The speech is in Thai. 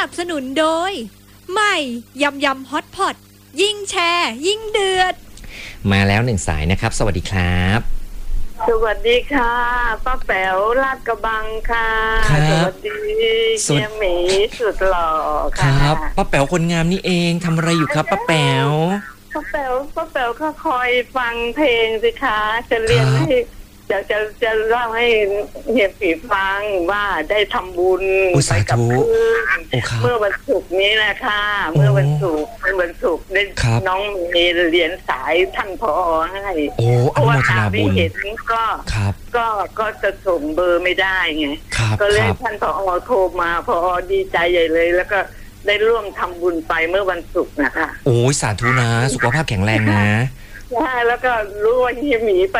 นับสนุนโดยใหม่ยำยำฮอตพอตยิ่งแชร์ยิ่งเดือดมาแล้วหนึ่งสายนะครับสวัสดีครับสวัสดีค่ะป้าแป๋วลาดกระบังค่ะสวัสดีเฮียหมีสุดหล่อค่ะครับป้าแป๋วคนงามนี่เองทำอะไรอยู่ครับป้าแป๋วป้าแป๋วก็คอยฟังเพลงสิคะจะเรียนให้จะเล่าให้เฮียผีฟังว่าได้ทำบุญไปกับเพื่อนเมื่อวันศุกร์นี้นะคะเมื่อวันศุกร์ได้น้องมีเรียนสายท่านผอให้เพราะว่าตาไม่เห็นก็จะส่งเบอร์ไม่ได้ไงก็เลยท่านผอโทรมาผอดีใจใหญ่เลยแล้วก็ได้ร่วมทำบุญไปเมื่อวันศุกร์นะคะโอ้ยสาธุนะสุขภาพแข็งแรงนะใช่แล้วก็รู้ว่าเฮียหมีไป